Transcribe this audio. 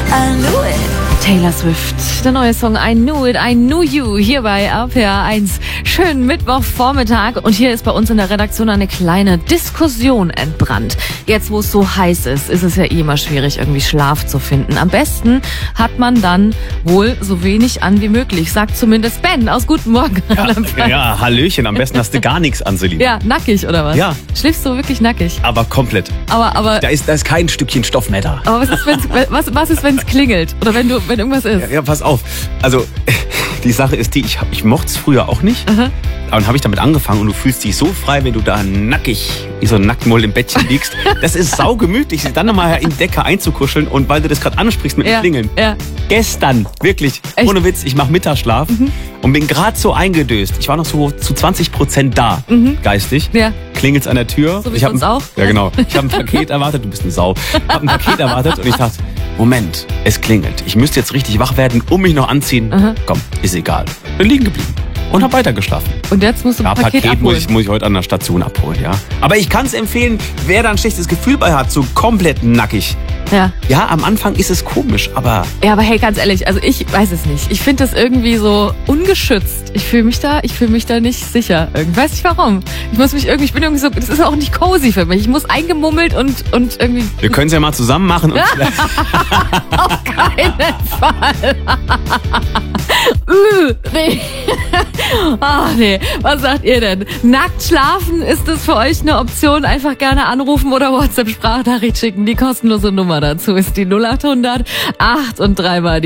I knew it. Taylor Swift, der neue Song I Knew It, I Knew You, hier bei RPR 1. Schönen Mittwochvormittag und hier ist bei uns in der Redaktion eine kleine Diskussion entbrannt. Jetzt, wo es so heiß ist, ist es ja immer schwierig, irgendwie Schlaf zu finden. Am besten hat man dann wohl so wenig an wie möglich, sagt zumindest Ben aus Guten Morgen. Ja, Hallöchen, am besten hast du gar nichts an, Selina. Ja, nackig oder was? Ja. Schläfst du wirklich nackig? Aber komplett. Aber Da ist kein Stückchen Stoff mehr da. Aber was ist, wenn es klingelt? Oder wenn irgendwas ist? Ja, pass auf. Also, die Sache ist die, ich mochte es früher auch nicht. Aha. Dann habe ich damit angefangen und du fühlst dich so frei, wenn du da nackig, wie so ein Nacktmull im Bettchen liegst. Das ist saugemütlich, sich dann nochmal in Decke einzukuscheln und weil du das gerade ansprichst mit dem Klingeln. Ja. Gestern, wirklich, Echt? ohne Witz, ich mache Mittagsschlaf und bin gerade so eingedöst. Ich war noch so zu 20% da, geistig. Ja. Klingelt's an der Tür. So wie Ich hab uns auch. Ja, genau. Ich habe ein Paket erwartet, du bist eine Sau. Ich habe ein Paket erwartet und ich dachte, Moment, es klingelt. Ich müsste jetzt richtig wach werden, mich noch anziehen. Komm, ist egal. Bin liegen geblieben und habe weitergeschlafen. Und jetzt musst du ein Paket abholen. muss ich heute an der Station abholen, ja. Aber ich kann es empfehlen, wer da ein schlechtes Gefühl bei hat, so komplett nackig. Ja. Ja, am Anfang ist es komisch, aber Ja, aber hey, ganz ehrlich, also ich weiß es nicht. Ich finde das irgendwie so ungeschützt. Ich fühle mich da nicht sicher. Weiß nicht warum. Ich bin irgendwie so, das ist auch nicht cozy für mich. Ich muss eingemummelt und irgendwie. wir können es ja mal zusammen machen. Und Auf keinen Fall. Nee. Ach nee, was sagt ihr denn? Nackt schlafen, ist das für euch eine Option? Einfach gerne anrufen oder WhatsApp-Sprachnachricht schicken. Die kostenlose Nummer dazu ist die 0800 8 und 3 mal die